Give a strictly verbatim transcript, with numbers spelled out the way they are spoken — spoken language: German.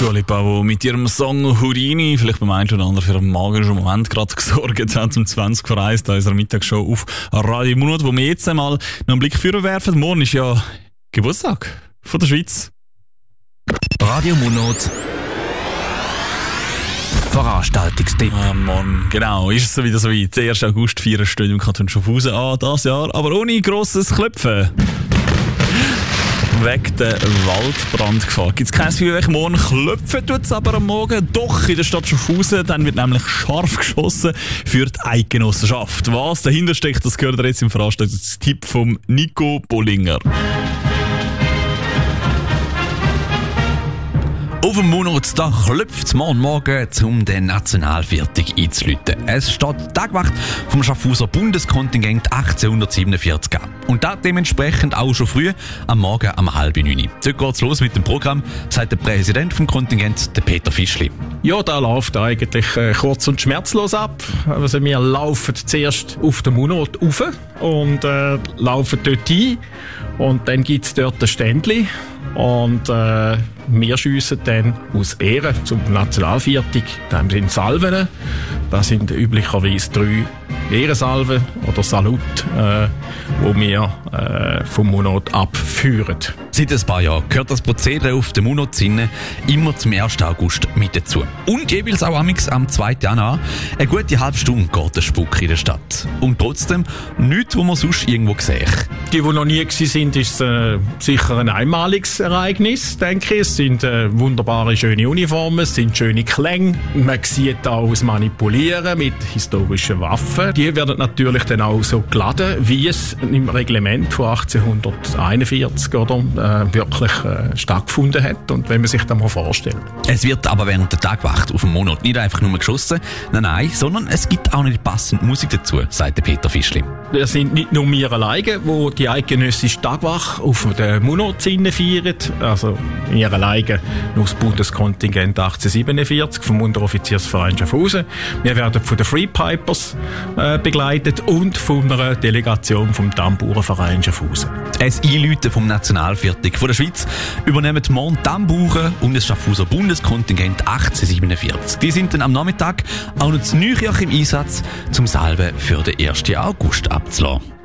Dua Lipa, die mit ihrem Song Houdini vielleicht beim einen oder anderen für einen magischen Moment gerade gesorgt hat, um zwanzig vor eins da unserer Mittagsshow auf Radio Monat, wo wir jetzt einmal noch einen Blick führen werfen. Morgen ist ja Geburtstag von der Schweiz. Radio Monat Veranstaltungstipp. Ah, Mann, genau, ist es so wieder so weit. Der ersten August feiern steht im Kanton Schaffhausen an, dieses Jahr, aber ohne grosses Klopfen. Wegen der Waldbrandgefahr. Gibt es kein Feuerwerk morgen? Klopfen tut es aber am Morgen doch in der Stadt Schaffhausen. Dann wird nämlich scharf geschossen für die Eidgenossenschaft. Was dahinter steckt, das gehört ihr jetzt im Veranstaltungstipp vom Nico Bollinger. Auf dem Monatstag klopft es morgen Morgen, um den Nationalviertel einzuläuten. Es steht Tagwacht vom Schaffhauser Bundeskontingent achtzehnhundertsiebenundvierzig an. Und das dementsprechend auch schon früh am Morgen um halb neun. Dort geht's los mit dem Programm, sagt der Präsident vom Kontingent, der Peter Fischli. Ja, da läuft eigentlich äh, kurz und schmerzlos ab. Also wir laufen zuerst auf den Monat rauf und äh, laufen dort ein. Und dann gibt es dort ein Ständchen. Und äh, wir schiessen dann aus Ehren zum Nationalviertel. Dann sind Salven. Das sind üblicherweise drei Ehrensalven oder Salut, äh, wo wir äh, vom Monat abführen. Seit ein paar Jahren gehört das Prozedere auf den Monatssinne immer zum ersten August mit dazu. Und jeweils auch amix am zweiten Januar. Eine gute halbe Stunde geht der Spuk in der Stadt. Und trotzdem nichts, was man sonst irgendwo sieht. Die, die noch nie waren, ist äh, sicher ein einmaliges Ereignis, denke ich. Es sind äh, wunderbare, schöne Uniformen, es sind schöne Klänge. Man sieht auch das Manipulieren mit historischen Waffen. Die werden natürlich dann auch so geladen, wie es im Reglement von achtzehnhunderteinundvierzig oder, äh, wirklich äh, stattgefunden hat. Und wenn man sich das mal vorstellt. Es wird aber während der Tagwacht auf dem Monat nicht einfach nur geschossen, nein, nein, sondern es gibt auch nicht passende Musik dazu, sagt der Peter Fischli. Es sind nicht nur wir alleine, die die eidgenössische Tagwacht auf den Monatssinne feiern. Also wir alleine nur das Bundeskontingent achtzehnhundertsiebenundvierzig vom Unteroffiziersverein Schaffhausen. Wir werden von den Free Pipers äh, begleitet und von einer Delegation vom Tamburenverein Schaffhausen. Das Einläuten vom Nationalviertel von der Schweiz übernehmen morgen Tamburen und das Schaffhauser Bundeskontingent achtzehnhundertsiebenundvierzig. Die sind dann am Nachmittag auch noch zu Neukirch im Einsatz, zum Salven für den ersten August abzulassen.